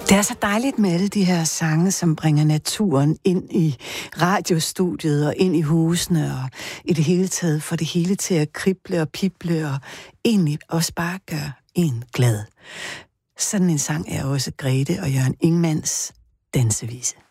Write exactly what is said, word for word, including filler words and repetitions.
Det er så dejligt med alle de her sange, som bringer naturen ind i radiostudiet og ind i husene og i det hele taget får det hele til at krible og pible og egentlig også bare gøre en glad. Sådan en sang er også Grete og Jørgen Ingmanns Dansevise.